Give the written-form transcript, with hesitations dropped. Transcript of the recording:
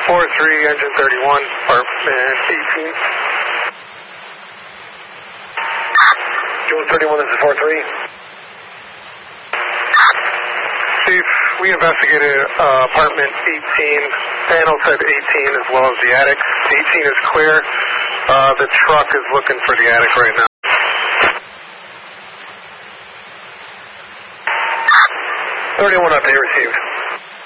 4-3, engine 31, apartment 18. June 31, this is 4-3. Chief, we investigated apartment 18. Panel said 18 as well as the attic. 18 is clear. The truck is looking for the attic right now. 31 update received.